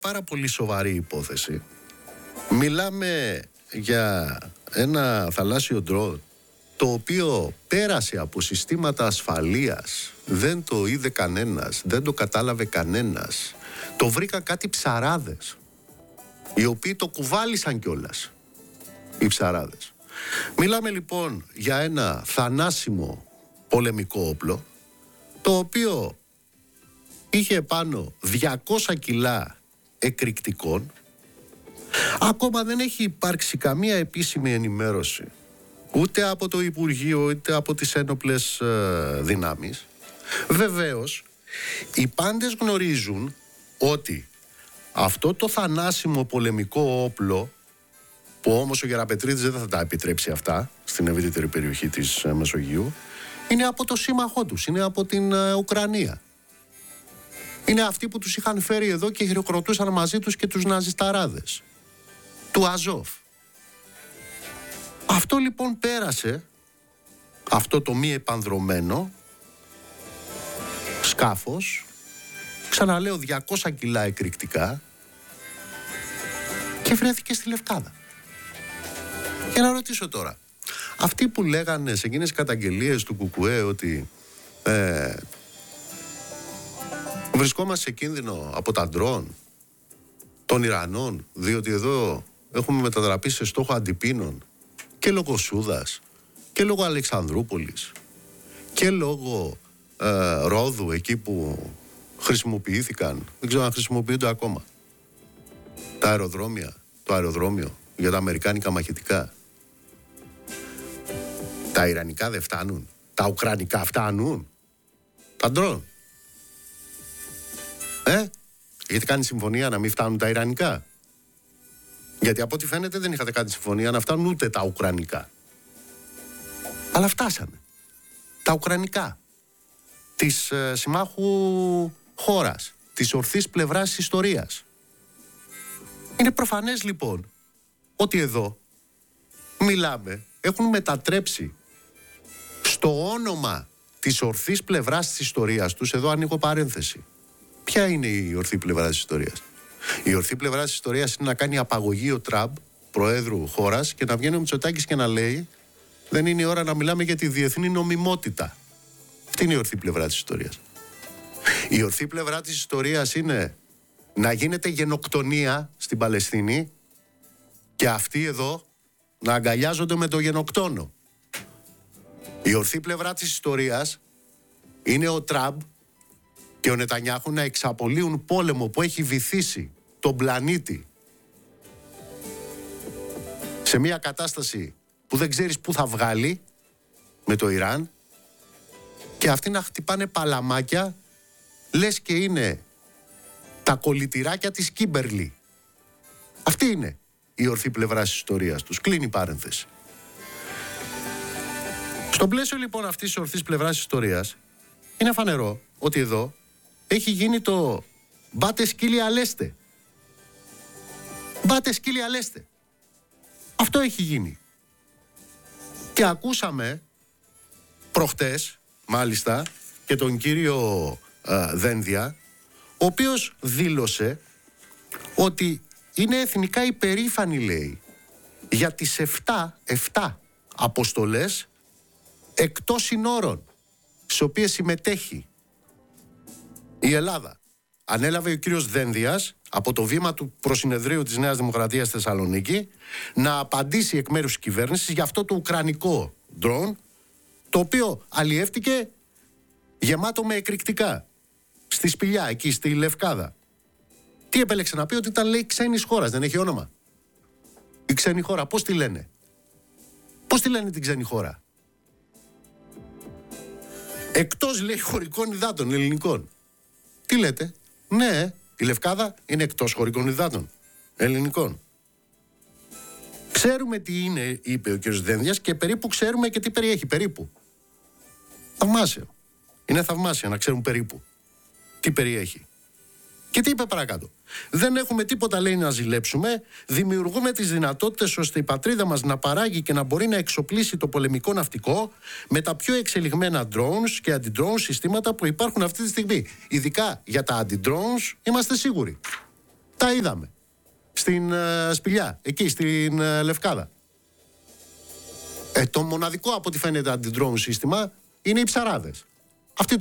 Πάρα πολύ σοβαρή υπόθεση. Μιλάμε για ένα θαλάσσιο ντρόν το οποίο πέρασε από συστήματα ασφαλείας. Δεν το είδε κανένας, δεν το κατάλαβε κανένας. Το βρήκαν κάτι ψαράδες, οι οποίοι το κουβάλισαν κιόλας, οι ψαράδες. Μιλάμε λοιπόν για ένα θανάσιμο πολεμικό όπλο, το οποίο είχε πάνω 200 κιλά εκρηκτικών. Ακόμα δεν έχει υπάρξει καμία επίσημη ενημέρωση ούτε από το Υπουργείο ούτε από τις ένοπλες δυνάμεις. Βεβαίως οι πάντες γνωρίζουν ότι αυτό το θανάσιμο πολεμικό όπλο, που όμως ο Γεραπετρίδης δεν θα τα επιτρέψει αυτά στην ευρύτερη περιοχή της Μεσογείου, είναι από το σύμμαχό τους, είναι από την Ουκρανία. Είναι αυτοί που τους είχαν φέρει εδώ και χειροκροτούσαν μαζί τους και τους ναζισταράδες του Αζόφ. Αυτό λοιπόν πέρασε, αυτό το μη επανδρωμένο σκάφος, ξαναλέω 200 κιλά εκρηκτικά, και βρέθηκε στη Λευκάδα. Και να ρωτήσω τώρα, αυτοί που λέγανε σε εκείνες καταγγελίες του Κουκουέ ότι βρισκόμαστε σε κίνδυνο από τα ντρόν των Ιρανών, διότι εδώ έχουμε μετατραπεί σε στόχο αντιπίνων και λόγω Σούδας και λόγω Αλεξανδρούπολης και λόγω Ρόδου, εκεί που χρησιμοποιήθηκαν, δεν ξέρω αν χρησιμοποιούνται ακόμα, τα αεροδρόμια, το αεροδρόμιο για τα αμερικάνικα μαχητικά. Τα ιρανικά δεν φτάνουν, τα ουκρανικά φτάνουν, τα ντρόν. Γιατί κάνει συμφωνία να μην φτάνουν τα ιρανικά? Γιατί από ό,τι φαίνεται δεν είχατε κάνει συμφωνία να φτάνουν ούτε τα ουκρανικά. Αλλά φτάσανε. Τα ουκρανικά. Της συμμάχου χώρας. Της ορθής πλευράς της ιστορίας. Είναι προφανές λοιπόν ότι εδώ μιλάμε, έχουν μετατρέψει στο όνομα της ορθής πλευράς της ιστορίας τους, εδώ ανοίγω παρένθεση. Ποια είναι η ορθή πλευρά της ιστορίας? Η ορθή πλευρά της ιστορίας είναι να κάνει απαγωγή ο Τραμπ, προέδρου χώρας, και να βγαίνει ο Μητσοτάκης και να λέει δεν είναι η ώρα να μιλάμε για τη διεθνή νομιμότητα. Αυτή είναι η ορθή πλευρά της ιστορίας. Η ορθή πλευρά της ιστορίας είναι να γίνεται γενοκτονία στην Παλαιστίνη και αυτοί εδώ να αγκαλιάζονται με το γενοκτόνο. Η ορθή πλευρά της ιστορίας είναι ο Τραμπ και ο Νετανιάχου να εξαπολύουν πόλεμο που έχει βυθίσει τον πλανήτη σε μια κατάσταση που δεν ξέρεις πού θα βγάλει με το Ιράν, και αυτοί να χτυπάνε παλαμάκια λες και είναι τα κολλητηράκια της Κίμπερλι. Αυτή είναι η ορθή πλευρά της ιστορίας τους. Κλείνει η παρένθεση. Στο πλαίσιο λοιπόν αυτής της ορθής πλευράς της ιστορίας είναι φανερό ότι εδώ έχει γίνει το μπάτε σκύλι αλέστε. Μπάτε σκύλι αλέστε. Αυτό έχει γίνει. Και ακούσαμε προχτές μάλιστα και τον κύριο Δένδια, ο οποίος δήλωσε ότι είναι εθνικά υπερήφανοι, λέει, για τις 7 αποστολές εκτός συνόρων στις οποίες συμμετέχει η Ελλάδα. Ανέλαβε ο κύριος Δένδιας από το βήμα του προσυνεδρίου της Νέας Δημοκρατίας στη Θεσσαλονίκη να απαντήσει εκ μέρους της κυβέρνησης για αυτό το ουκρανικό ντρόν, το οποίο αλλιεύτηκε γεμάτο με εκρηκτικά στη Σπηλιά, εκεί στη Λευκάδα. Τι επέλεξε να πει? Ότι ήταν, λέει, ξένης χώρας, δεν έχει όνομα. Η ξένη χώρα πώς τη λένε? Πώς τη λένε την ξένη χώρα? Εκτός, λέει, χωρικών υδάτων ελληνικών. Τι λέτε? Ναι, η Λευκάδα είναι εκτός χωρικών υδάτων ελληνικών. Ξέρουμε τι είναι, είπε ο κ. Δένδιας, και περίπου ξέρουμε και τι περιέχει. Περίπου. Θαυμάσιο. Είναι θαυμάσιο να ξέρουν περίπου τι περιέχει. Και τι είπε παρακάτω? Δεν έχουμε τίποτα, λέει, να ζηλέψουμε. Δημιουργούμε τις δυνατότητες ώστε η πατρίδα μας να παράγει και να μπορεί να εξοπλίσει το πολεμικό ναυτικό με τα πιο εξελιγμένα drones και anti-drone συστήματα που υπάρχουν αυτή τη στιγμή. Ειδικά για τα anti-drones είμαστε σίγουροι. Τα είδαμε στην Σπηλιά, εκεί στην Λευκάδα. Το μοναδικό από ό,τι φαίνεται αντι-drone σύστημα είναι οι ψαράδες. Αυτοί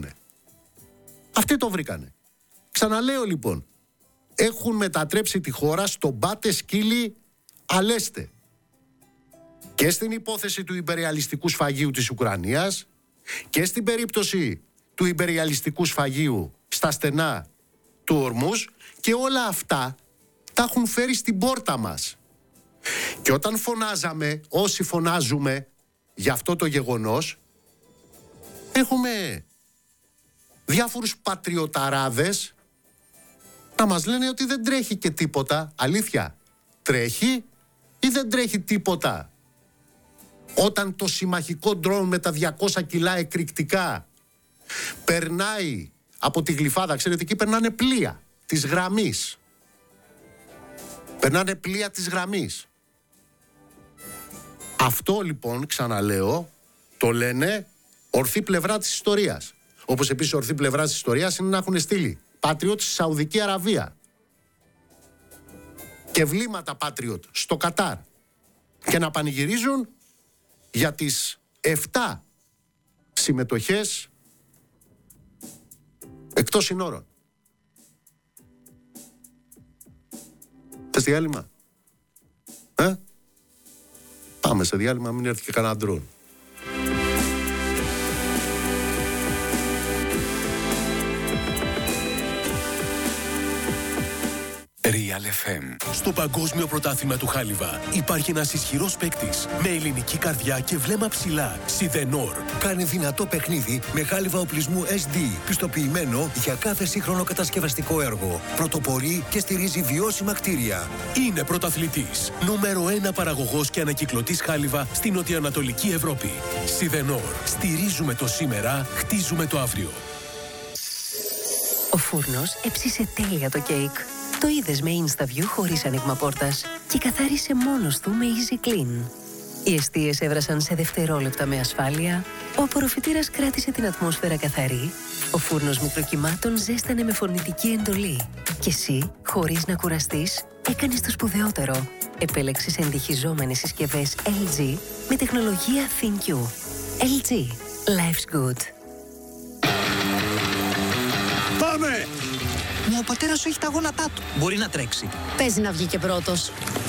το βρήκανε. Ξαναλέω λοιπόν, έχουν μετατρέψει τη χώρα στο μπάτε σκύλι αλέστε. Και στην υπόθεση του υπεριαλιστικού σφαγείου της Ουκρανίας και στην περίπτωση του υπεριαλιστικού σφαγείου στα στενά του Ορμούζ, και όλα αυτά τα έχουν φέρει στην πόρτα μας. Και όταν φωνάζαμε, όσοι φωνάζουμε για αυτό το γεγονός, έχουμε διάφορους πατριωταράδες να μας λένε ότι δεν τρέχει και τίποτα. Αλήθεια, τρέχει ή δεν τρέχει τίποτα? Όταν το συμμαχικό ντρόουν με τα 200 κιλά εκρηκτικά περνάει από τη Γλυφάδα, ξέρετε, εκεί περνάνε πλοία της γραμμής. Αυτό λοιπόν, ξαναλέω, το λένε ορθή πλευρά της ιστορίας. Όπως επίσης ορθή πλευρά της ιστορίας είναι να έχουν στείλει Patriot στη Σαουδική Αραβία και βλήματα Patriot στο Κατάρ και να πανηγυρίζουν για τις 7 συμμετοχές εκτός συνόρων. Θες διάλειμμα? Πάμε σε διάλειμμα, μην έρθει και κανένα ντρόν. Real FM. Στο Παγκόσμιο Πρωτάθλημα του Χάλιβα υπάρχει ένας ισχυρός παίκτης με ελληνική καρδιά και βλέμμα ψηλά. Σιδενόρ. Κάνει δυνατό παιχνίδι με χάλιβα οπλισμού SD, πιστοποιημένο για κάθε σύγχρονο κατασκευαστικό έργο. Πρωτοπορεί και στηρίζει βιώσιμα κτίρια. Είναι πρωταθλητής. Νούμερο 1 παραγωγός και ανακυκλωτής χάλιβα στην νοτιοανατολική Ευρώπη. Σιδενόρ. Στηρίζουμε το σήμερα, χτίζουμε το αύριο. Ο φούρνος έψισε τέλεια το κέικ. Το είδες με InstaView χωρίς άνοιγμα πόρτας και καθάρισε μόνος του με Easy Clean. Οι εστίες έβρασαν σε δευτερόλεπτα με ασφάλεια, ο απορροφητήρας κράτησε την ατμόσφαιρα καθαρή, ο φούρνος μικροκυμάτων ζέστανε με φωνητική εντολή και εσύ, χωρίς να κουραστείς, έκανες το σπουδαιότερο. Επέλεξες εντυχιζόμενες συσκευές LG με τεχνολογία ThinQ. LG. Life's good. Πάμε! Μα ο πατέρας σου έχει τα γόνατά του. Μπορεί να τρέξει. Παίζει να βγει και πρώτος.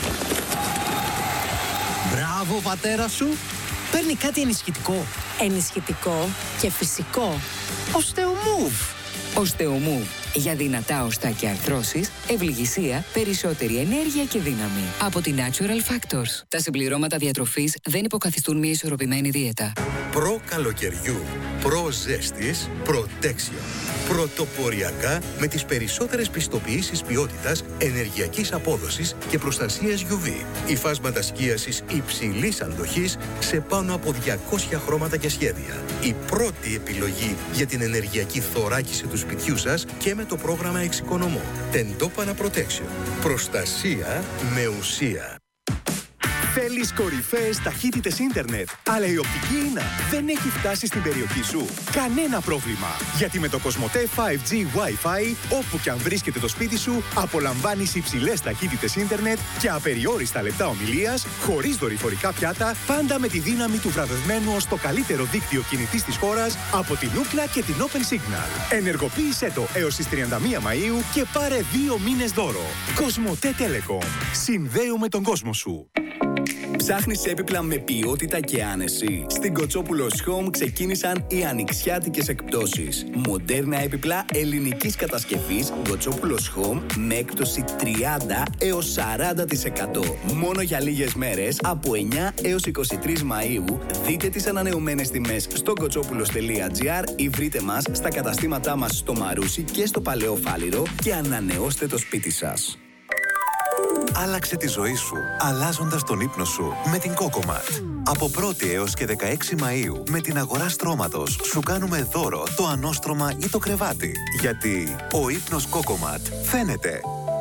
Μπράβο, πατέρα σου. Παίρνει κάτι ενισχυτικό. Ενισχυτικό και φυσικό. Osteomove. Osteomove. Για δυνατά οστά και αρθρώσεις, ευληγησία, περισσότερη ενέργεια και δύναμη. Από τη Natural Factors. Τα συμπληρώματα διατροφής δεν υποκαθιστούν μια ισορροπημένη δίαιτα. Προ καλοκαιριού, προ ζέστης, Protection. Πρωτοποριακά με τις περισσότερες πιστοποιήσεις ποιότητας, ενεργειακής απόδοσης και προστασίας UV. Υφάσματα σκίασης υψηλής αντοχής σε πάνω από 200 χρώματα και σχέδια. Η πρώτη επιλογή για την ενεργειακή θωράκιση του σπιτιού σας και με το πρόγραμμα Εξοικονομώ. Τεντόπανα Protection. Προστασία με ουσία. Θέλεις κορυφαίες ταχύτητες ίντερνετ, αλλά η οπτική ίνα δεν έχει φτάσει στην περιοχή σου? Κανένα πρόβλημα, γιατί με το Cosmote 5G Wi-Fi, όπου και αν βρίσκεται το σπίτι σου, απολαμβάνεις υψηλές ταχύτητες ίντερνετ και απεριόριστα λεπτά ομιλίας, χωρίς δορυφορικά πιάτα, πάντα με τη δύναμη του βραβευμένου ως το καλύτερο δίκτυο κινητής της χώρας από την Ookla και την Open Signal. Ενεργοποίησέ το έως τις 31 Μαΐου και πάρε 2 μήνες δώρο. Cosmote Telecom. Συνδέουμε τον κόσμο σου. Ψάχνεις έπιπλα με ποιότητα και άνεση? Στην Κοτσόπουλος Home ξεκίνησαν οι ανοιξιάτικες εκπτώσεις. Μοντέρνα έπιπλα ελληνικής κατασκευής Κοτσόπουλος Home με έκπτωση 30 έως 40%. Μόνο για λίγες μέρες από 9 έως 23 Μαΐου. Δείτε τις ανανεωμένες τιμές στο κοτσόπουλος.gr ή βρείτε μας στα καταστήματά μας στο Μαρούσι και στο Παλαιό Φάληρο και ανανεώστε το σπίτι σας. Άλλαξε τη ζωή σου, αλλάζοντας τον ύπνο σου με την Cocomat. Από 1η έως και 16 Μαΐου, με την αγορά στρώματος, σου κάνουμε δώρο το ανώστρωμα ή το κρεβάτι. Γιατί ο ύπνος Cocomat φαίνεται.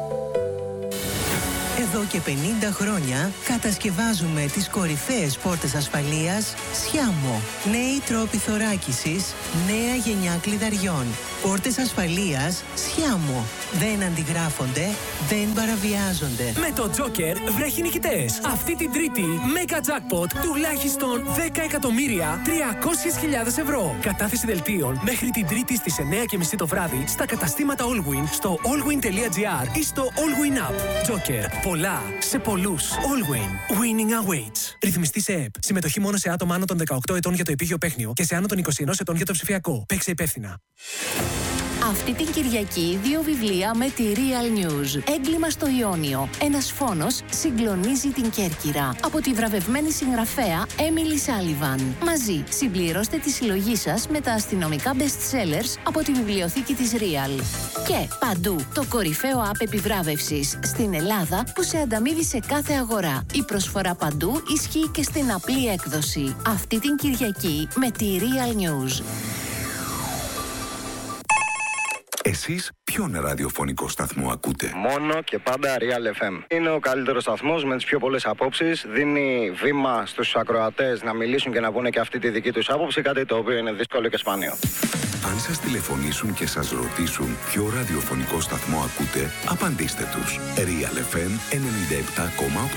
Εδώ και 50 χρόνια κατασκευάζουμε τις κορυφαίες πόρτες ασφαλείας Sciamo. Νέοι τρόποι θωράκισης, νέα γενιά κλειδαριών. Πόρτες ασφαλείας Sciamo. δεν αντιγράφονται, δεν παραβιάζονται. Με το Joker βρέχει νικητές. Αυτή την Τρίτη, Mega Jackpot τουλάχιστον 10.300.000 ευρώ. Κατάθεση δελτίων μέχρι την Τρίτη στις 9:30 το βράδυ στα καταστήματα Allwyn, στο allwyn.gr ή στο Allwyn App. Joker. Πολλά σε πολλούς. Allwyn. Winning awaits. Ρυθμιστή σε ΕΠ. Συμμετοχή μόνο σε άτομα άνω των 18 ετών για το επίγειο παίχνιο και σε άνω των 21 ετών για το ψηφιακό. Παίξε υπεύθυνα. Αυτή την Κυριακή 2 βιβλία με τη Real News. Έγκλημα στο Ιόνιο. Ένας φόνος συγκλονίζει την Κέρκυρα. Από τη βραβευμένη συγγραφέα Emily Sullivan. Μαζί συμπληρώστε τη συλλογή σας με τα αστυνομικά best-sellers από τη βιβλιοθήκη της Real. Και παντού το κορυφαίο app επιβράβευσης στην Ελλάδα που σε ανταμείβει σε κάθε αγορά. Η προσφορά παντού ισχύει και στην απλή έκδοση. Αυτή την Κυριακή με τη Real News. Εσείς ποιον ραδιοφωνικό σταθμό ακούτε? Μόνο και πάντα Real FM. Είναι ο καλύτερος σταθμός με τις πιο πολλές απόψεις. Δίνει βήμα στους ακροατές να μιλήσουν και να πούνε και αυτή τη δική τους άποψη, κάτι το οποίο είναι δύσκολο και σπάνιο. Αν σας τηλεφωνήσουν και σας ρωτήσουν ποιο ραδιοφωνικό σταθμό ακούτε, απαντήστε τους. Real FM 97,8.